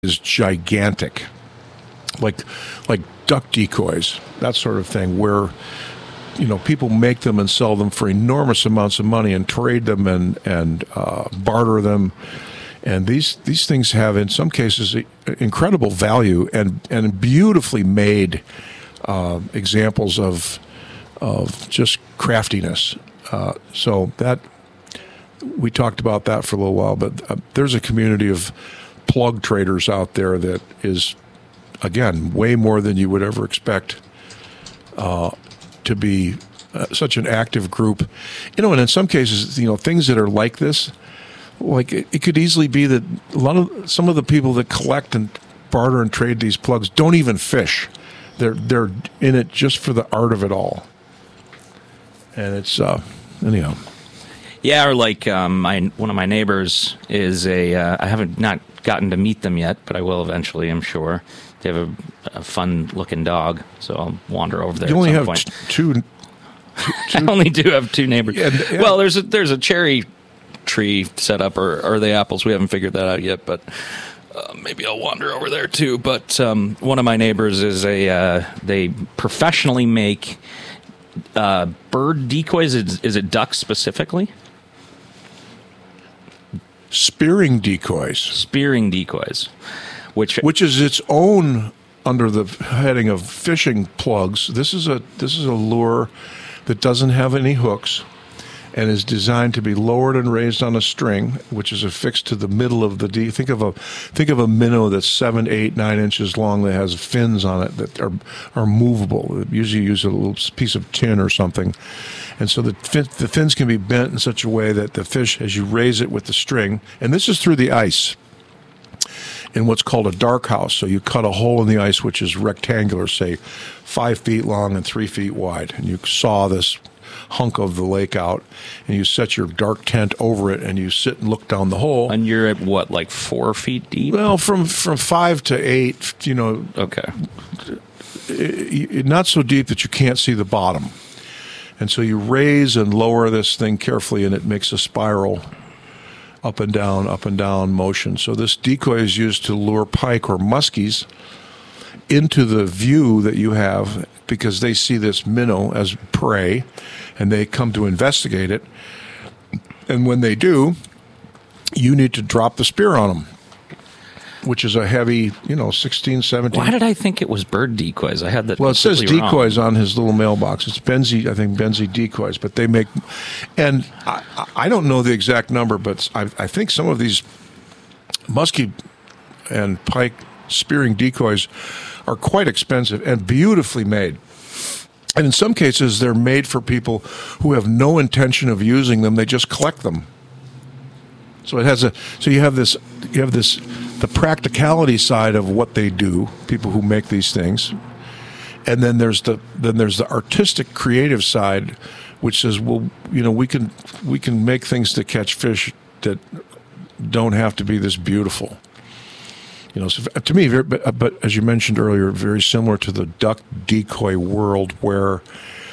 is gigantic, like duck decoys, that sort of thing, where people make them and sell them for enormous amounts of money and trade them and barter them. And these things have, in some cases, incredible value and beautifully made examples of just craftiness. So that we talked about that for a little while, but there's a community of plug traders out there that is, again, way more than you would ever expect to be such an active group. And in some cases, things that are like this, like it could easily be that some of the people that collect and barter and trade these plugs don't even fish. They're in it just for the art of it all. And it's anyhow. Yeah, or like one of my neighbors is I haven't not gotten to meet them yet, but I will eventually, I'm sure. They have a fun-looking dog, so I'll wander over there. You only at some have point. two. I only do have two neighbors. Yeah. Well, there's a cherry tree set up, or are they apples? We haven't figured that out yet, but maybe I'll wander over there too. But one of my neighbors is they professionally make bird decoys. Is it ducks specifically? Spearing decoys, which is its own under the heading of fishing plugs. This is a lure that doesn't have any hooks and is designed to be lowered and raised on a string, which is affixed to the middle of the think of a minnow that's 7, 8, 9 inches long that has fins on it that are movable. Usually use a little piece of tin or something. And so the fins can be bent in such a way that the fish, as you raise it with the string, and this is through the ice in what's called a dark house. So you cut a hole in the ice, which is rectangular, say 5 feet long and 3 feet wide, and you saw this hunk of the lake out, and you set your dark tent over it, and you sit and look down the hole. And you're at what, like 4 feet deep? Well, from 5 to 8, Okay. Not so deep that you can't see the bottom. And so you raise and lower this thing carefully, and it makes a spiral up and down motion. So this decoy is used to lure pike or muskies into the view that you have, because they see this minnow as prey, and they come to investigate it. And when they do, you need to drop the spear on them, which is a heavy, 16, 17. Why did I think it was bird decoys? I had that. Well, it says decoys wrong on his little mailbox. It's Benzie decoys, but they make, and I don't know the exact number, but I think some of these muskie and pike spearing decoys are quite expensive and beautifully made. And in some cases, they're made for people who have no intention of using them. They just collect them. So you have the practicality side of what they do, people who make these things, and then there's the artistic, creative side, which says, well, we can make things to catch fish that don't have to be this beautiful. So to me, but as you mentioned earlier, very similar to the duck decoy world, where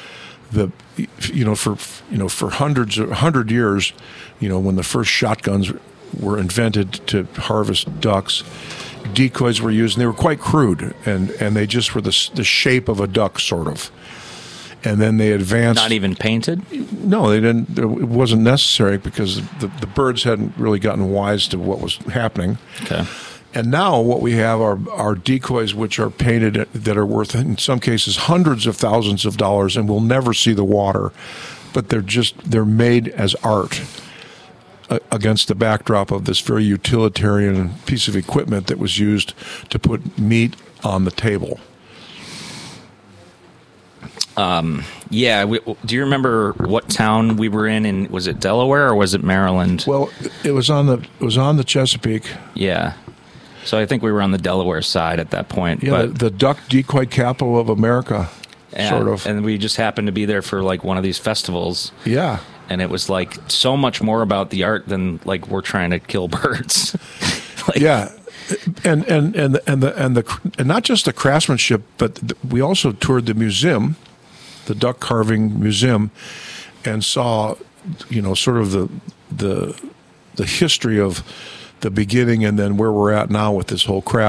for 100 years, when the first shotguns were invented to harvest ducks, decoys were used, and they were quite crude, and they just were the shape of a duck, sort of. And then they advanced. Not even painted? No, they didn't. It wasn't necessary, because the birds hadn't really gotten wise to what was happening. Okay. And now what we have are decoys which are painted, that are worth, in some cases, hundreds of thousands of dollars, and will never see the water. But they're made as art against the backdrop of this very utilitarian piece of equipment that was used to put meat on the table. Yeah. Do you remember what town we were in? Was it Delaware or was it Maryland? Well, it was on the Chesapeake. Yeah. So I think we were on the Delaware side at that point. Yeah, the duck decoy capital of America, sort of. And we just happened to be there for like one of these festivals. Yeah. And it was like so much more about the art than like we're trying to kill birds. Yeah. And not just the craftsmanship, but we also toured the museum, the duck carving museum, and saw, sort of the history of the beginning and then where we're at now with this whole crap.